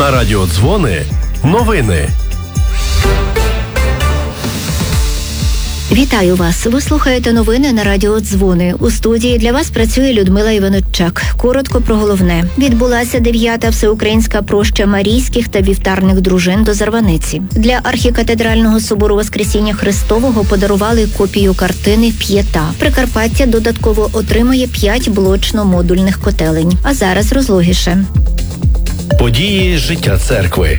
На радіо Дзвони новини. Вітаю вас! Ви слухаєте новини на радіо Дзвони. У студії для вас працює Людмила Іваноччак. Коротко про головне. Відбулася 9-та всеукраїнська проща Марійських та Вівтарних дружин до Зарваниці. Для архікатедрального собору Воскресіння Христового подарували копію картини «П'єта». Прикарпаття додатково отримає 5 блочно-модульних котелень. А зараз розлогіше. Події життя церкви.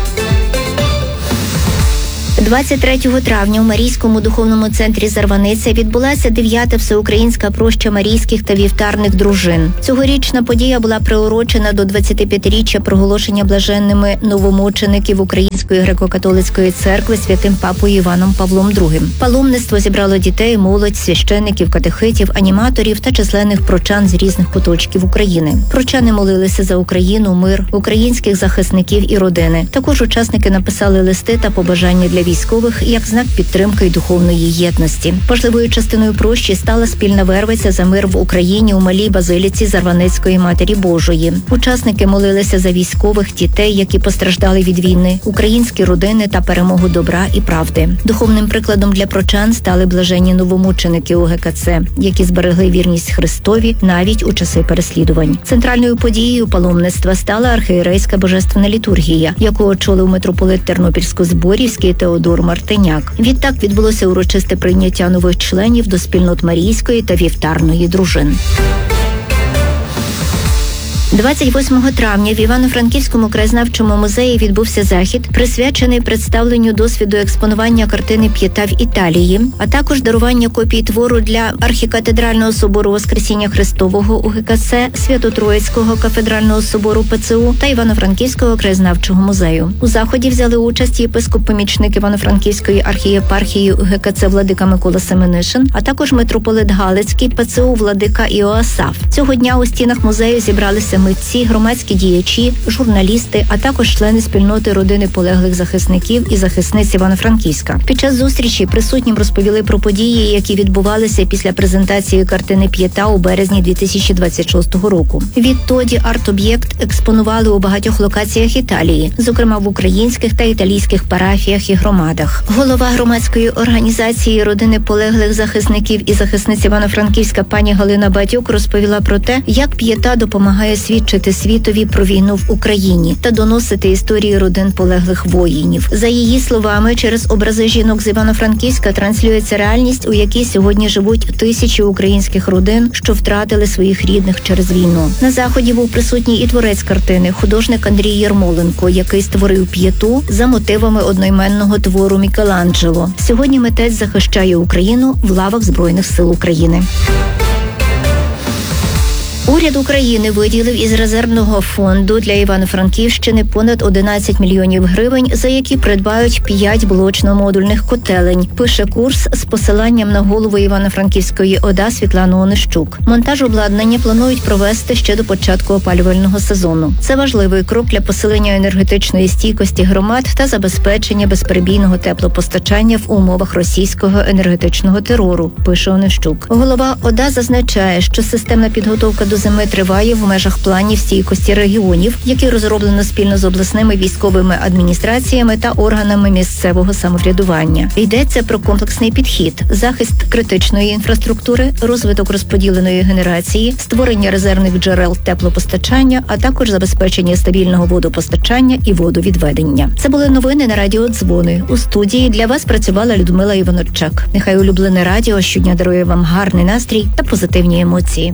23 травня у Марійському духовному центрі Зарваниця відбулася 9-та всеукраїнська проща Марійських та Вівтарних дружин. Цьогорічна подія була приурочена до 25-річчя проголошення блаженними новомучеників Української греко-католицької церкви святим папою Іваном Павлом II. Паломництво зібрало дітей, молодь, священиків, катехитів, аніматорів та численних прочан з різних куточків України. Прочани молилися за Україну, мир, українських захисників і родини. Також учасники написали листи та побажання для військових як знак підтримки і духовної єдності. Важливою частиною прощі стала спільна вервиця за мир в Україні у малій базиліці Зарваницької Матері Божої. Учасники молилися за військових, дітей, які постраждали від війни, українські родини та перемогу добра і правди. Духовним прикладом для прочан стали блаженні новомученики УГКЦ, які зберегли вірність Христові навіть у часи переслідувань. Центральною подією паломництва стала архієрейська божественна літургія, яку очолив митрополит Тернопільсько-Зборівський Теодор Мартиняк. Відтак відбулося урочисте прийняття нових членів до спільнот Марійської та Вівтарної дружин. 28 травня в Івано-Франківському краєзнавчому музеї відбувся захід, присвячений представленню досвіду експонування картини «П'єта» в Італії, а також дарування копій твору для архікатедрального собору Воскресіння Христового УГКЦ, Свято-Троїцького кафедрального собору ПЦУ та Івано-Франківського краєзнавчого музею. У заході взяли участь єпископ-помічник Івано-Франківської архієпархії УГКЦ владика Микола Семенишин, а також митрополит Галицький ПЦУ владика Іоасаф. Цього дня у стінах музею зібралися митці, громадські діячі, журналісти, а також члени спільноти родини полеглих захисників і захисниць Івано-Франківська. Під час зустрічі присутнім розповіли про події, які відбувалися після презентації картини «П'єта» у березні 2026 року. Відтоді арт-об'єкт експонували у багатьох локаціях Італії, зокрема в українських та італійських парафіях і громадах. Голова громадської організації родини полеглих захисників і захисниць Івано-Франківська пані Галина Батюк розповіла про те, як «П'єта» допомагає свідчити світові про війну в Україні та доносити історії родин полеглих воїнів. За її словами, через образи жінок з Івано-Франківська транслюється реальність, у якій сьогодні живуть тисячі українських родин, що втратили своїх рідних через війну. На заході був присутній і творець картини, художник Андрій Єрмоленко, який створив «П'єту» за мотивами одноіменного твору Мікеланджело. Сьогодні митець захищає Україну в лавах Збройних сил України. Уряд України виділив із резервного фонду для Івано-Франківщини понад 11 мільйонів гривень, за які придбають 5 блочно-модульних котелень, пише Курс з посиланням на голову Івано-Франківської ОДА Світлану Онищук. Монтаж обладнання планують провести ще до початку опалювального сезону. Це важливий крок для посилення енергетичної стійкості громад та забезпечення безперебійного теплопостачання в умовах російського енергетичного терору, пише Онищук. Голова ОДА зазначає, що системна підготовка до зими триває в межах планів стійкості регіонів, які розроблено спільно з обласними військовими адміністраціями та органами місцевого самоврядування. Йдеться про комплексний підхід, захист критичної інфраструктури, розвиток розподіленої генерації, створення резервних джерел теплопостачання, а також забезпечення стабільного водопостачання і водовідведення. Це були новини на радіо Дзвони. У студії для вас працювала Людмила Іваноччак. Нехай улюблене радіо щодня дарує вам гарний настрій та позитивні емоції.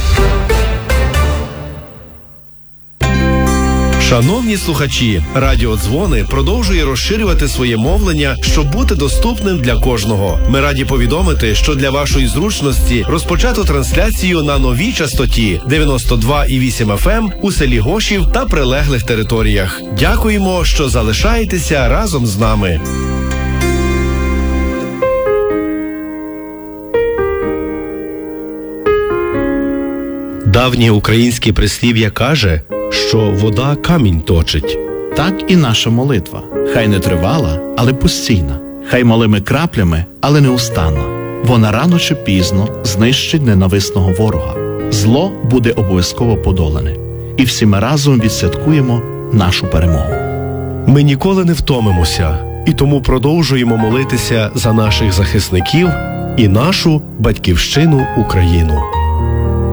Шановні слухачі, Радіо Дзвони продовжує розширювати своє мовлення, щоб бути доступним для кожного. Ми раді повідомити, що для вашої зручності розпочато трансляцію на новій частоті 92,8 FM у селі Гошів та прилеглих територіях. Дякуємо, що залишаєтеся разом з нами. Давнє українське прислів'я каже, що вода камінь точить. Так і наша молитва. Хай не тривала, але постійна. Хай малими краплями, але неустанна. Вона рано чи пізно знищить ненависного ворога. Зло буде обов'язково подолане. І всі ми разом відсвяткуємо нашу перемогу. Ми ніколи не втомимося і тому продовжуємо молитися за наших захисників і нашу батьківщину Україну.